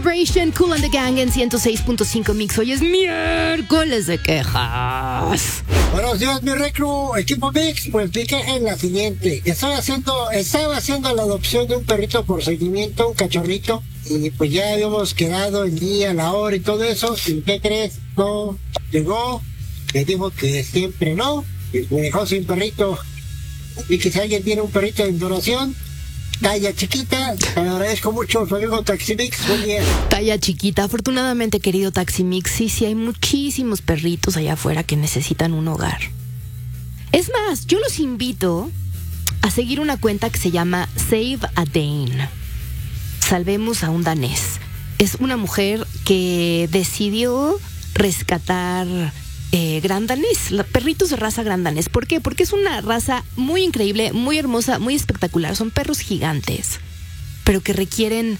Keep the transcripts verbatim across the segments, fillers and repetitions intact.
Ration, Kool and the Gang en ciento seis punto cinco Mix. Hoy es miércoles de quejas. Buenos días, mi reclu, equipo Mix. Pues mi queja es la siguiente. Estoy haciendo, estaba haciendo la adopción de un perrito por seguimiento, un cachorrito. Y pues ya habíamos quedado el día, la hora y todo eso. ¿Y qué crees? No llegó. Le dijo que siempre no. Y me dejó sin perrito. Y que si alguien tiene un perrito en donación, talla chiquita, te agradezco mucho, su amigo Taximix. Buen día. Talla chiquita. Afortunadamente, querido Taximix, sí, sí hay muchísimos perritos allá afuera que necesitan un hogar. Es más, yo los invito a seguir una cuenta que se llama Save a Dane. Salvemos a un danés. Es una mujer que decidió rescatar Eh, gran danés, perritos de raza gran danés. ¿Por qué? Porque es una raza muy increíble, muy hermosa, muy espectacular. Son perros gigantes, pero que requieren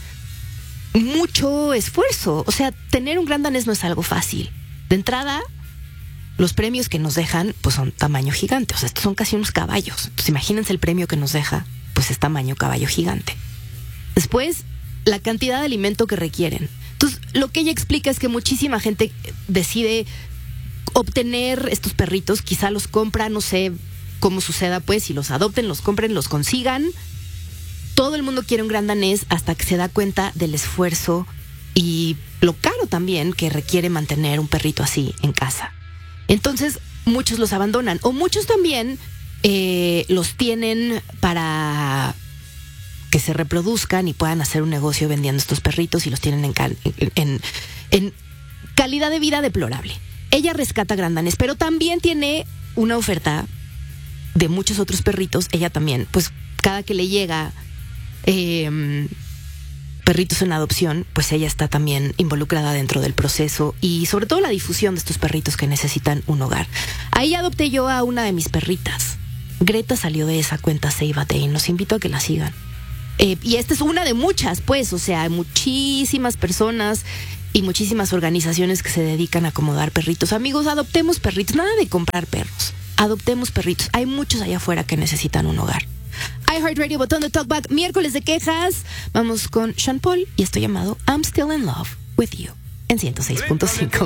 mucho esfuerzo. O sea, tener un gran danés no es algo fácil. De entrada, los premios que nos dejan, pues son tamaño gigante. O sea, estos son casi unos caballos. Entonces, imagínense el premio que nos deja, pues es tamaño caballo gigante. Después, la cantidad de alimento que requieren. Entonces, lo que ella explica es que muchísima gente decide obtener estos perritos, quizá los compra, no sé cómo suceda, pues, si los adopten, los compren, los consigan. Todo el mundo quiere un gran danés hasta que se da cuenta del esfuerzo y lo caro también que requiere mantener un perrito así en casa. Entonces, muchos los abandonan, o muchos también eh, los tienen para que se reproduzcan y puedan hacer un negocio vendiendo estos perritos y los tienen en, cal- en, en, en calidad de vida deplorable. Ella rescata gran danés, pero también tiene una oferta de muchos otros perritos. Ella también, pues cada que le llega eh, perritos en adopción, pues ella está también involucrada dentro del proceso y sobre todo la difusión de estos perritos que necesitan un hogar. Ahí adopté yo a una de mis perritas. Greta salió de esa cuenta Save a Dane. Los invito a que la sigan. Eh, y esta es una de muchas, pues, o sea, hay muchísimas personas y muchísimas organizaciones que se dedican a acomodar perritos. Amigos, adoptemos perritos. Nada de comprar perros. Adoptemos perritos. Hay muchos allá afuera que necesitan un hogar. iHeartRadio, botón de Talkback, miércoles de quejas. Vamos con Sean Paul y esto llamado I'm Still in Love with You en ciento seis punto cinco.